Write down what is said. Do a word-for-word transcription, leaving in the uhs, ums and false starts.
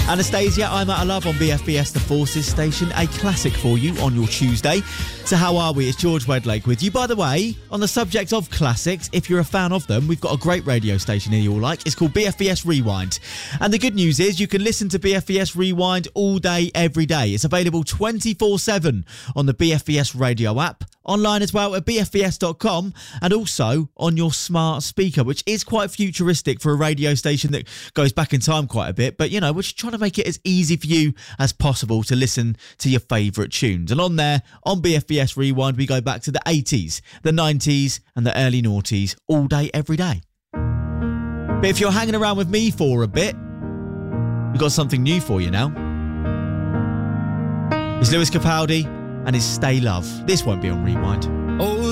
Anastasia, I'm Out of Love on B F B S The Forces station. A classic for you on your Tuesday. So how are we? It's George Wedlake with you. By the way, on the subject of classics, if you're a fan of them, we've got a great radio station here you all like. It's called B F B S Rewind. And the good news is you can listen to B F B S Rewind all day, every day. It's available twenty-four seven on the B F B S radio app, online as well at b f b s dot com, and also on your smart speaker, which is quite futuristic for a radio station that goes back in time quite a bit. But, you know, we're just trying to make it as easy for you as possible to listen to your favourite tunes. And on there, on B F B S Rewind, we go back to the eighties, the nineties and the early noughties all day, every day. But if you're hanging around with me for a bit, we've got something new for you now. It's Lewis Capaldi and his Stay Love. This won't be on Rewind. Oh,